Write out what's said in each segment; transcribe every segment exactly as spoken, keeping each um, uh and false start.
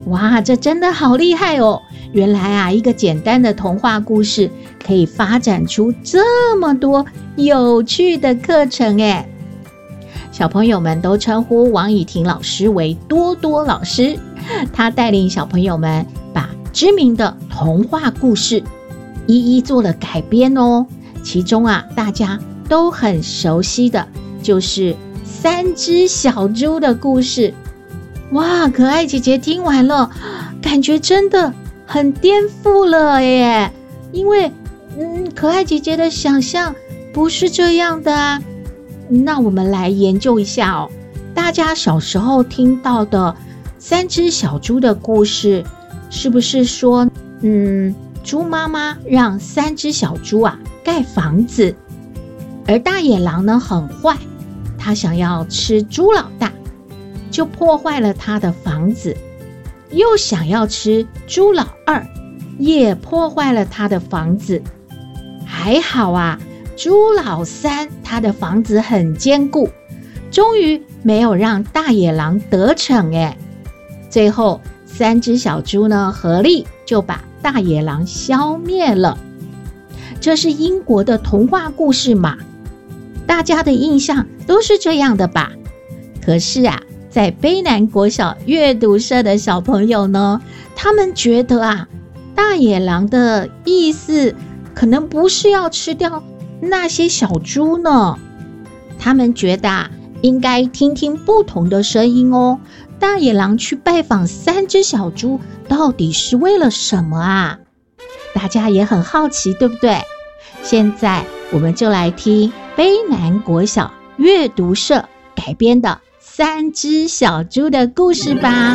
哇，这真的好厉害哦！原来啊，一个简单的童话故事可以发展出这么多有趣的课程耶。小朋友们都称呼王以婷老师为多多老师，她带领小朋友们把知名的童话故事一一做了改编哦。其中啊，大家都很熟悉的就是三只小猪的故事。哇，可爱姐姐听完了，感觉真的很颠覆了耶！因为，嗯，可爱姐姐的想象不是这样的啊。那我们来研究一下哦，大家小时候听到的三只小猪的故事，是不是说，嗯，猪妈妈让三只小猪啊盖房子，而大野狼呢很坏，他想要吃猪老大，就破坏了他的房子，又想要吃猪老二，也破坏了他的房子。还好啊，猪老三他的房子很坚固，终于没有让大野狼得逞耶。最后三只小猪呢合力就把大野狼消灭了。这是英国的童话故事嘛，大家的印象都是这样的吧？可是啊，在卑南国小阅读社的小朋友呢，他们觉得啊，大野狼的意思可能不是要吃掉那些小猪呢。他们觉得啊，应该听听不同的声音哦。大野狼去拜访三只小猪，到底是为了什么啊？大家也很好奇，对不对？现在我们就来听卑南国小阅读社改编的三只小猪的故事吧。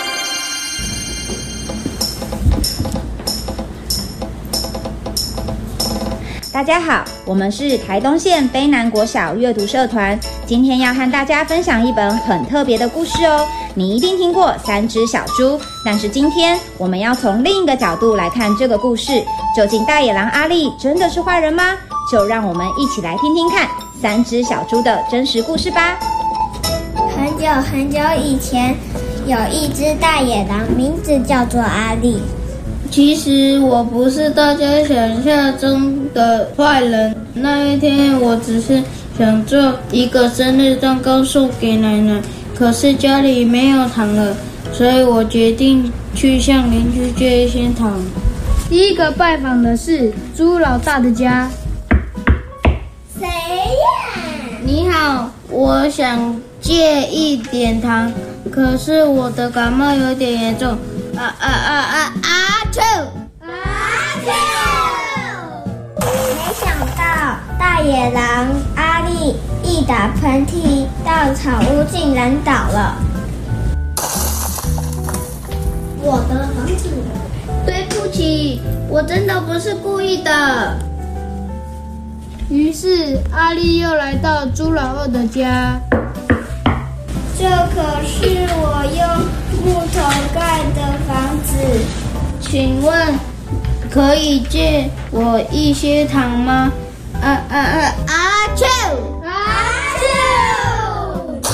大家好，我们是台东县卑南国小阅读社团，今天要和大家分享一本很特别的故事哦。你一定听过三只小猪，但是今天我们要从另一个角度来看这个故事。究竟大野狼阿力真的是坏人吗？就让我们一起来听听看三只小猪的真实故事吧。 很久很久以前，有一只大野狼，名字叫做阿力。 其实我不是大家想象中的坏人，那一天我只是想做一个生日蛋糕送给奶奶，可是家里没有糖了，所以我决定去向邻居借一些糖。 第一个拜访的是猪老大的家。 谁呀？ 你好，我想借一点糖，可是我的感冒有点严重。啊啊啊啊啊！啾！ 啊啾！没想到大野狼阿力一打喷嚏，稻草屋竟然倒了。我的房子， 对不起，我真的不是故意的。 于是阿力又来到猪老二的家。 这可是我用木头盖的房子， 请问可以借我一些糖吗？啊啊啊啊！啾！ 啊啾！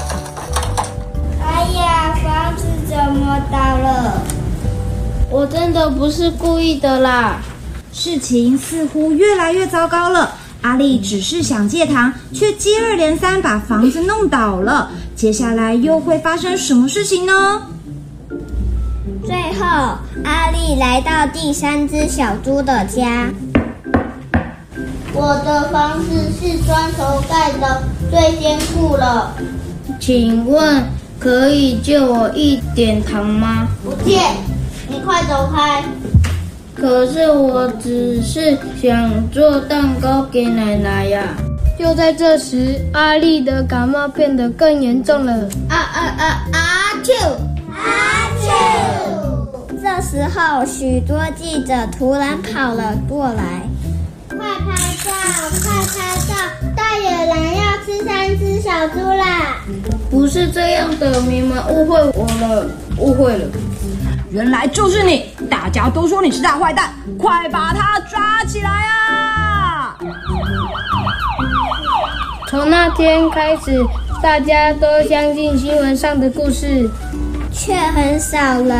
哎呀，房子怎么倒了？ 我真的不是故意的啦。 事情似乎越来越糟糕了。阿力只是想借糖，却接二连三把房子弄倒了。接下来又会发生什么事情呢？ 最后，阿力来到第三只小猪的家。我的房子是砖头盖的，最坚固了。 请问可以借我一点糖吗？ 不借，你快走开。 可是我只是想做蛋糕给奶奶呀。 就在这时，阿力的感冒变得更严重了。 啊啊啊啊！啾！ 啊啾！这时候，许多记者突然跑了过来。快拍照！快拍照！大野狼要吃三只小猪啦！ 不是这样的，你们误会我了，误会了。 原来就是你！大家都说你是大坏蛋，快把他抓起来啊！ 从那天开始，大家都相信新闻上的故事。 却很少人。